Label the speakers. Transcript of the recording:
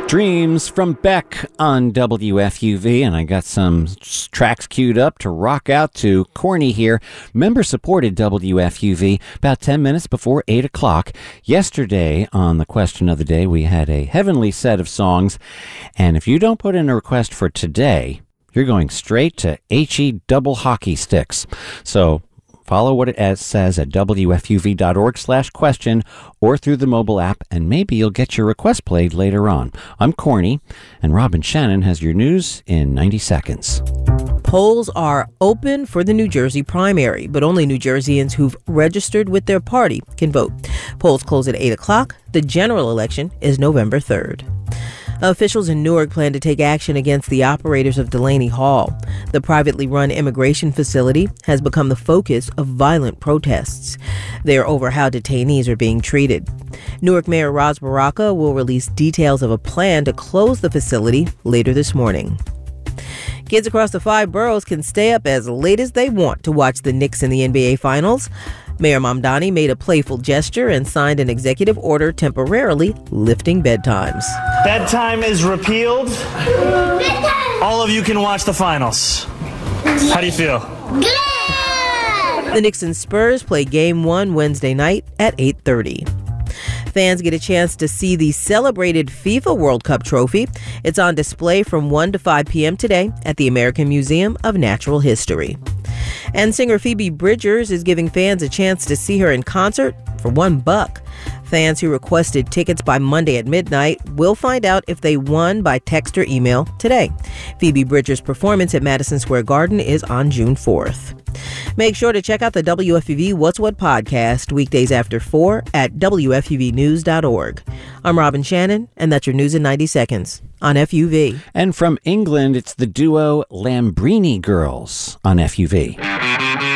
Speaker 1: Dreams from Beck on WFUV, and I got some tracks queued up to rock out to. Corny here, member-supported WFUV, about 10 minutes before 8 o'clock. Yesterday, on the question of the day, we had a heavenly set of songs, and if you don't put in a request for today, you're going straight to HE double hockey sticks. So follow what it says at wfuv.org/question or through the mobile app, and maybe you'll get your request played later on. I'm Corny, and Robin Shannon has your news in 90 seconds.
Speaker 2: Polls are open for the New Jersey primary, but only New Jerseyans who've registered with their party can vote. Polls close at 8 o'clock. The general election is November 3rd. Officials in Newark plan to take action against the operators of Delaney Hall. The privately run immigration facility has become the focus of violent protests. They're over how detainees are being treated. Newark Mayor Ras Baraka will release details of a plan to close the facility later this morning. Kids across the 5 boroughs can stay up as late as they want to watch the Knicks in the NBA Finals. Mayor Mamdani made a playful gesture and signed an executive order temporarily lifting bedtimes.
Speaker 3: Bedtime is repealed. Bedtime. All of you can watch the finals. How do you feel?
Speaker 2: Good! The Knicks and Spurs play Game 1 Wednesday night at 8:30. Fans get a chance to see the celebrated FIFA World Cup trophy. It's on display from 1 to 5 p.m. today at the American Museum of Natural History. And singer Phoebe Bridgers is giving fans a chance to see her in concert for $1. Fans who requested tickets by Monday at midnight will find out if they won by text or email today. Phoebe Bridgers' performance at Madison Square Garden is on June 4th. Make sure to check out the WFUV What's What podcast weekdays after 4 at WFUVnews.org. I'm Robin Shannon, and that's your news in 90 seconds on FUV.
Speaker 1: And from England, it's the duo Lambrini Girls on FUV.